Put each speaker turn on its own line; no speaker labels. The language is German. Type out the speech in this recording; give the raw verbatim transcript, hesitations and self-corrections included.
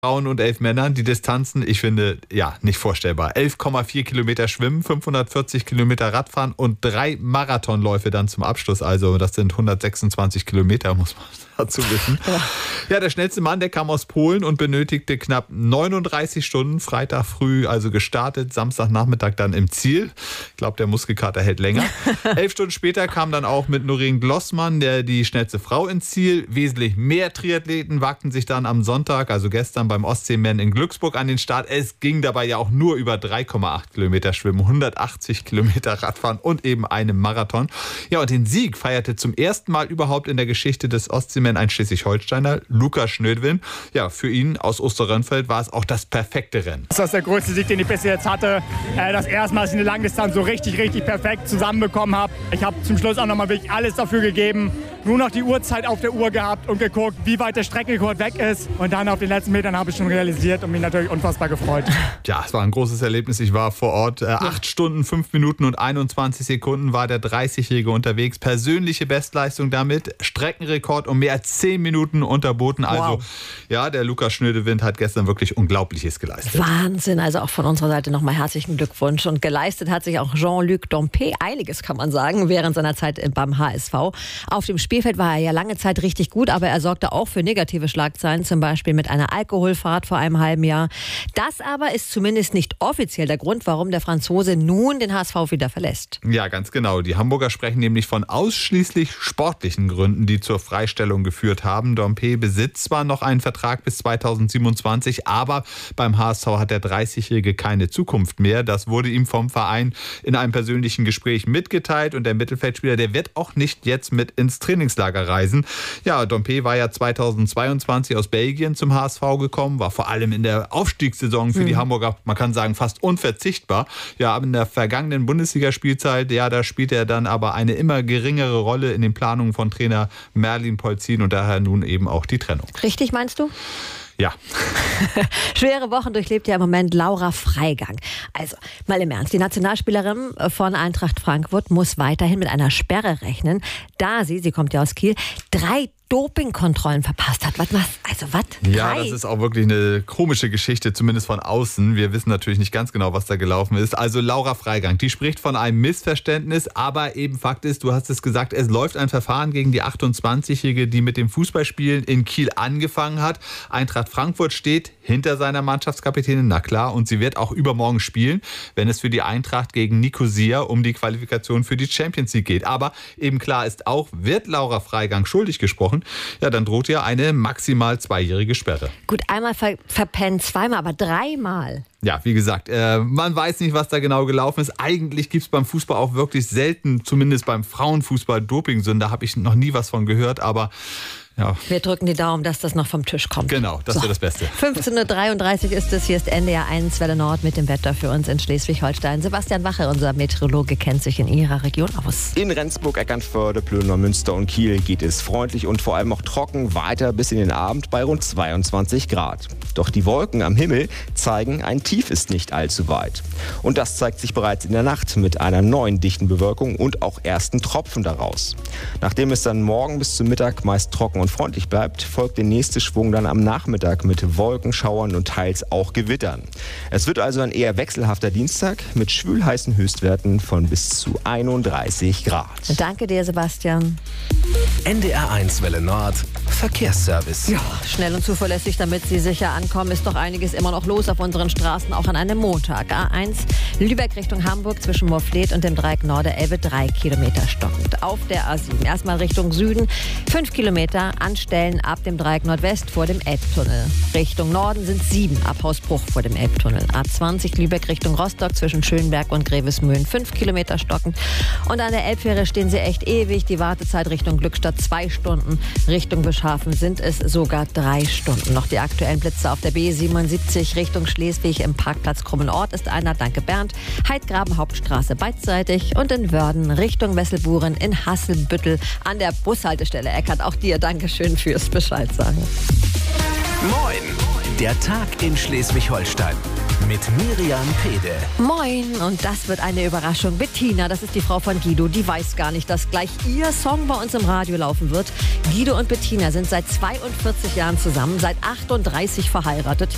Frauen und elf Männern. Die Distanzen, ich finde, ja, nicht vorstellbar. elf Komma vier Kilometer Schwimmen, fünfhundertvierzig Kilometer Radfahren und drei Marathonläufe dann zum Abschluss. Also das sind hundertsechsundzwanzig Kilometer, muss man dazu wissen. Ja, der schnellste Mann, der kam aus Polen und benötigte knapp neununddreißig Stunden. Freitag früh also gestartet, Samstagnachmittag dann im Ziel. Ich glaube, der Muskelkater hält länger. Elf Stunden später kam dann auch mit Noreen Glossmann der die schnellste Frau ins Ziel. Wesentlich mehr Triathleten wagten sich dann am Sonntag, also gestern, beim Ostseeman in Glücksburg an den Start. Es ging dabei ja auch nur über drei Komma acht Kilometer Schwimmen, hundertachtzig Kilometer Radfahren und eben einen Marathon. Ja, und den Sieg feierte zum ersten Mal überhaupt in der Geschichte des Ostseeman ein Schleswig-Holsteiner, Lukas Schnödwin. Ja, für ihn aus Osterrönfeld war es auch das perfekte Rennen.
Das ist der größte Sieg, den ich bis jetzt hatte. Das erste Mal, dass ich eine Langdistanz so richtig, richtig perfekt zusammenbekommen habe. Ich habe zum Schluss auch nochmal wirklich alles dafür gegeben. Nur noch die Uhrzeit auf der Uhr gehabt und geguckt, wie weit der Streckenrekord weg ist. Und dann auf den letzten Metern habe ich schon realisiert und mich natürlich unfassbar gefreut.
Ja, es war ein großes Erlebnis. Ich war vor Ort. Äh, acht Stunden, fünf Minuten und einundzwanzig Sekunden war der dreißigjährige unterwegs. Persönliche Bestleistung damit. Streckenrekord um mehr als zehn Minuten unterboten. Also
wow.
Ja, der Lukas Schnödewind hat gestern wirklich Unglaubliches geleistet.
Wahnsinn. Also auch von unserer Seite nochmal herzlichen Glückwunsch. Und geleistet hat sich auch Jean-Luc Dompe. Einiges kann man sagen, während seiner Zeit beim H S V. Auf dem Spielfeld war er ja lange Zeit richtig gut, aber er sorgte auch für negative Schlagzeilen, zum Beispiel mit einer Alkoholfahrt vor einem halben Jahr. Das aber ist zumindest nicht offiziell der Grund, warum der Franzose nun den H S V wieder verlässt.
Ja, ganz genau. Die Hamburger sprechen nämlich von ausschließlich sportlichen Gründen, die zur Freistellung geführt haben. Dompe besitzt zwar noch einen Vertrag bis zweitausendsiebenundzwanzig, aber beim H S V hat der dreißigjährige keine Zukunft mehr. Das wurde ihm vom Verein in einem persönlichen Gespräch mitgeteilt und der Mittelfeldspieler, der wird auch nicht jetzt mit ins Trainingslager reisen. Ja, Dompe war ja zweitausendzweiundzwanzig aus Belgien zum H S V gekommen, war vor allem in der Aufstiegssaison für mhm. die Hamburger, man kann sagen, fast unverzichtbar. Ja, aber in der vergangenen Bundesligaspielzeit, ja, da spielte er dann aber eine immer geringere Rolle in den Planungen von Trainer Merlin Polzin und daher nun eben auch die Trennung.
Richtig, meinst du?
Ja.
Schwere Wochen durchlebt ja im Moment Laura Freigang. Also, mal im Ernst, die Nationalspielerin von Eintracht Frankfurt muss weiterhin mit einer Sperre rechnen, da sie, sie kommt ja aus Kiel, drei Dopingkontrollen verpasst hat. Was, was? Also was?
Ja, das ist auch wirklich eine komische Geschichte, zumindest von außen. Wir wissen natürlich nicht ganz genau, was da gelaufen ist. Also Laura Freigang, die spricht von einem Missverständnis, aber eben Fakt ist, du hast es gesagt, es läuft ein Verfahren gegen die achtundzwanzigjährige, die mit dem Fußballspielen in Kiel angefangen hat. Eintracht Frankfurt steht hinter seiner Mannschaftskapitänin, na klar, und sie wird auch übermorgen spielen, wenn es für die Eintracht gegen Nicosia um die Qualifikation für die Champions League geht. Aber eben klar ist auch, wird Laura Freigang schuldig gesprochen, ja, dann droht ihr eine maximal zweijährige Sperre.
Gut, einmal ver- verpennt, zweimal, aber dreimal.
Ja, wie gesagt, äh, man weiß nicht, was da genau gelaufen ist. Eigentlich gibt es beim Fußball auch wirklich selten, zumindest beim Frauenfußball, Dopingsünder. Habe ich noch nie was von gehört, aber ja.
Wir drücken die Daumen, dass das noch vom Tisch kommt.
Genau, das so. wäre das Beste.
fünfzehn Uhr dreiunddreißig ist es. Hier ist N D R eins Welle Nord mit dem Wetter für uns in Schleswig-Holstein. Sebastian Wache, unser Meteorologe, kennt sich in Ihrer Region aus.
In Rendsburg, Eckernförde, Plönner, Münster und Kiel geht es freundlich und vor allem auch trocken weiter bis in den Abend bei rund zweiundzwanzig Grad. Doch die Wolken am Himmel zeigen, ein Tief ist nicht allzu weit. Und das zeigt sich bereits in der Nacht mit einer neuen dichten Bewölkung und auch ersten Tropfen daraus. Nachdem es dann morgen bis zum Mittag meist trocken und freundlich bleibt, folgt der nächste Schwung dann am Nachmittag mit Wolkenschauern und teils auch Gewittern. Es wird also ein eher wechselhafter Dienstag mit schwülheißen Höchstwerten von bis zu einunddreißig Grad.
Danke dir, Sebastian.
N D R eins Welle Nord, Verkehrsservice.
Ja, schnell und zuverlässig, damit Sie sicher ankommen, ist doch einiges immer noch los auf unseren Straßen, auch an einem Montag. A eins, Lübeck Richtung Hamburg zwischen Morfleet und dem Dreieck Norderelbe, drei Kilometer stockend. Auf der A sieben, erstmal Richtung Süden, fünf Kilometer anstellen ab dem Dreieck Nordwest vor dem Elbtunnel. Richtung Norden sind sieben ab Hausbruch vor dem Elbtunnel. A zwanzig Lübeck Richtung Rostock zwischen Schönberg und Grevesmühlen, fünf Kilometer stockend. Und an der Elbfähre stehen Sie echt ewig. Die Wartezeit Richtung Glückstadt zwei Stunden. Richtung Bischhafen sind es sogar drei Stunden. Noch die aktuellen Blitze auf der B siebenundsiebzig Richtung Schleswig im Parkplatz Krummenort ist einer. Danke Bernd. Heidgraben Hauptstraße beidseitig und in Wörden Richtung Wesselburen in Hasselbüttel an der Bushaltestelle Eckert. Auch dir Dankeschön fürs Bescheid sagen.
Moin, der Tag in Schleswig-Holstein mit Miriam Pede.
Moin, und das wird eine Überraschung. Bettina, das ist die Frau von Guido, die weiß gar nicht, dass gleich ihr Song bei uns im Radio laufen wird. Guido und Bettina sind seit zweiundvierzig Jahren zusammen, seit achtunddreißig verheiratet.